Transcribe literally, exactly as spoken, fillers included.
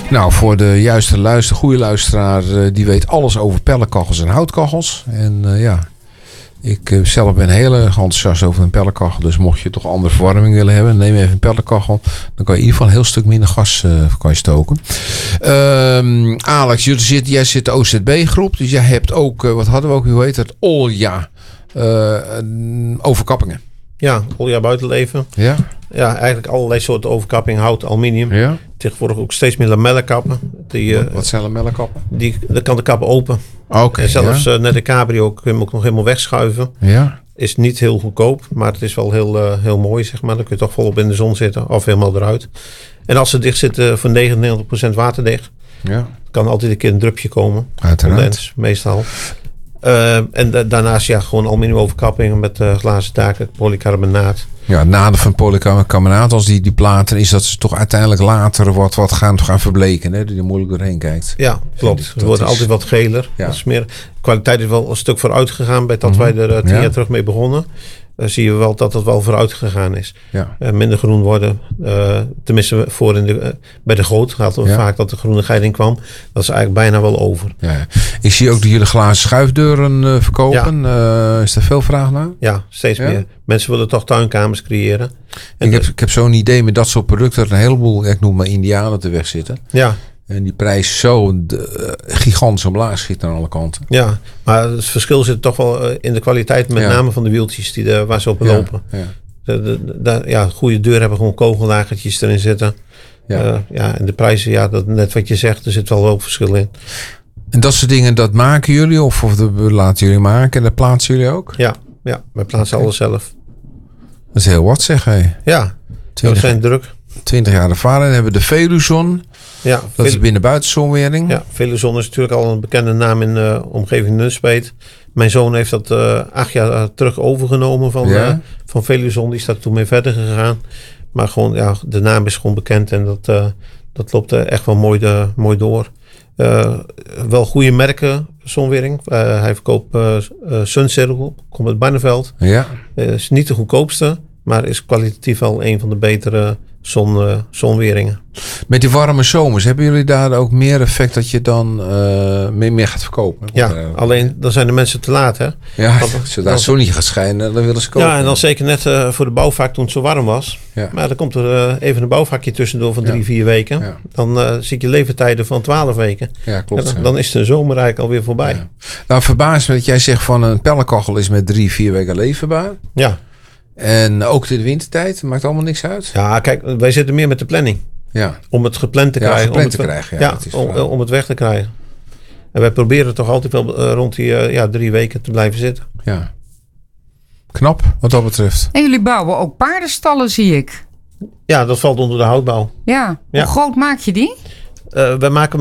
Nou, voor de juiste luister, goede luisteraar, uh, die weet alles over pellenkachels en houtkachels. En uh, ja, ik uh, zelf ben heel erg enthousiast over een pellenkachel. Dus mocht je toch andere verwarming willen hebben, neem even een pellenkachel. Dan kan je in ieder geval een heel stuk minder gas uh, kan je stoken. Uh, Alex, jullie zit, jij zit de O Z B-groep. Dus jij hebt ook, uh, wat hadden we ook, hoe heet het? Olja. Uh, overkappingen. Ja, olja buitenleven. Ja. Ja, eigenlijk allerlei soorten overkapping, hout, aluminium. Ja. Tegenwoordig ook steeds meer lamellenkappen. Die, uh, wat zijn lamellenkappen? Die, dan kan de kap open. Oké. Okay, en zelfs ja. uh, net de cabrio kun je hem ook nog helemaal wegschuiven. Ja. Is niet heel goedkoop, maar het is wel heel, uh, heel mooi, zeg maar. Dan kun je toch volop in de zon zitten of helemaal eruit. En als ze dicht zitten, voor negenennegentig procent waterdicht. Ja. Kan altijd een keer een drupje komen. Uiteraard. Condens, meestal. Uh, en da- daarnaast ja, gewoon aluminium overkappingen met uh, glazen daken, polycarbonaat. Ja, het nadeel van polycarbonaat als die, die platen is dat ze toch uiteindelijk later wat, wat gaan, gaan verbleken. Hè? Die er moeilijk doorheen kijkt. Ja, klopt. Ze worden is... altijd wat geler. Ja. Dat is meer, de kwaliteit is wel een stuk vooruit gegaan bij dat mm-hmm. wij er uh, tien ja. jaar terug mee begonnen. Dan zie je wel dat het wel vooruit gegaan is. Ja. Uh, minder groen worden. Uh, tenminste, voor in de, uh, bij de goot hadden we ja. vaak dat de groene scheiding kwam. Dat is eigenlijk bijna wel over. Ja. Ik zie ook dat jullie glazen schuifdeuren uh, verkopen. Ja. Uh, is er veel vraag naar? Ja, steeds ja? meer. Mensen willen toch tuinkamers creëren. En ik, heb, ik heb zo'n idee met dat soort producten dat een heleboel, ik noem maar Indianen, te weg zitten. Ja. En die prijs zo de, uh, gigantisch omlaag schiet aan alle kanten. Ja, maar het verschil zit toch wel in de kwaliteit, met ja. name van de wieltjes die de, waar ze op lopen. Ja, ja. De, de, de, ja, goede deur hebben gewoon kogellagertjes erin zitten. Ja. Uh, ja, en de prijzen, ja, dat, net wat je zegt, er zit wel ook verschil in. En dat soort dingen, dat maken jullie of, of dat laten jullie maken en dat plaatsen jullie ook? Ja, ja wij plaatsen okay. alles zelf. Dat is heel wat zeg, hé. Ja, we zijn druk. twintig jaar ervaring. Dan hebben we de Veluzon. Ja, dat Vel- is binnen buitenzonwering. Ja, Veluzon is natuurlijk al een bekende naam in de uh, omgeving Nunspeet. Mijn zoon heeft dat uh, acht jaar terug overgenomen van, ja. uh, van Veluzon. Die is daar toen mee verder gegaan. Maar gewoon, ja, de naam is gewoon bekend en dat, uh, dat loopt uh, echt wel mooi, de, mooi door. Uh, wel goede merken, zonwering. Uh, hij verkoopt uh, uh, Suncircle, komt uit Barneveld. Ja. Uh, is niet de goedkoopste, maar is kwalitatief wel een van de betere zon, uh, zonweringen. Met die warme zomers, hebben jullie daar ook meer effect dat je dan uh, meer, meer gaat verkopen? Ja, uh, alleen dan zijn de mensen te laat, hè? Ja, want, zodra het zonnetje gaat schijnen, dan willen ze kopen. Ja, en dan zeker net uh, voor de bouwvak toen het zo warm was. Ja. Maar dan komt er uh, even een bouwvakje tussendoor van drie, ja. vier weken. Ja. Dan uh, zie je leeftijden van twaalf weken. Ja, klopt. Ja, dan, dan is de zomer eigenlijk alweer voorbij. Ja. Nou, verbaas me dat jij zegt van een pellenkachel is met drie, vier weken leverbaar. Ja. En ook in de wintertijd, maakt allemaal niks uit? Ja, kijk, wij zitten meer met de planning. Ja. Om het gepland te ja, krijgen. Gepland om het, te krijgen, ja. ja om, om het weg te krijgen. En wij proberen toch altijd wel uh, rond die uh, ja, drie weken te blijven zitten. Ja. Knap, wat dat betreft. En jullie bouwen ook paardenstallen, zie ik. Ja, dat valt onder de houtbouw. Ja, ja. Hoe groot maak je die? Uh, wij maken